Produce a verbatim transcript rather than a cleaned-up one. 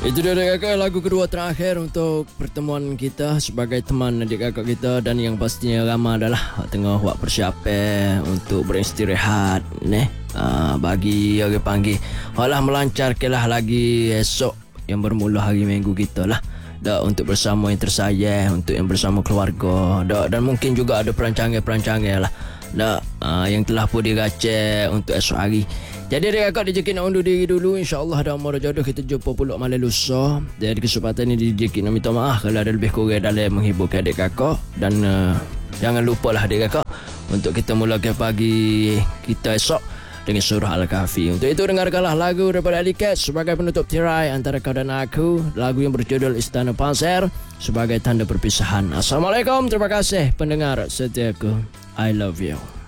Itu dia adik kakak, lagu kedua terakhir untuk pertemuan kita sebagai teman adik kakak kita. Dan yang pastinya ramai adalah tengah buat persiapan untuk beristirahat ne? Uh, bagi orang panggil alah melancarkanlah lagi esok yang bermula hari minggu kita lah. Dah, untuk bersama yang tersayang, untuk yang bersama keluarga. Dah, dan mungkin juga ada perancangan-perancangan lah. Dah, uh, yang telah pun diracik untuk esok hari. Jadi adik kakak D J K nak undur diri dulu. InsyaAllah ada umur jodoh kita jumpa pula malam lusa. Dan di kesempatan ini D J K nak minta maaf kalau ada lebih kurang dalam menghiburkan adik kakak. Dan uh, jangan lupa lah adik kakak untuk kita mulakan pagi kita esok dengan surah Al-Kahfi. Untuk itu dengarkanlah lagu daripada Alicat sebagai penutup tirai antara kau dan aku. Lagu yang berjudul Istana Pasir sebagai tanda perpisahan. Assalamualaikum, terima kasih pendengar setiaku. I love you.